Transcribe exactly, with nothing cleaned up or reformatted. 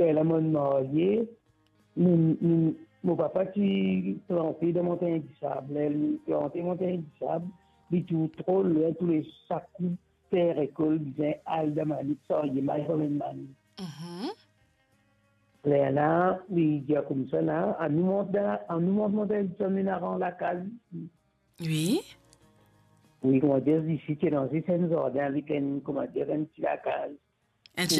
la mon marié, mon papa qui plantait de montagne du sable, il plantait montagne du sable, il tout trop loin, tous les sacs, terre, école, disait, Alda Malik, ça, il est mal comme une man. Là, il y a comme ça, là, à nous monte, à nous monte montagne du sable, dans la case. Oui. Oui, comment dire, ici, qui est dans ces ordres avec un, comment dire, un petit la case.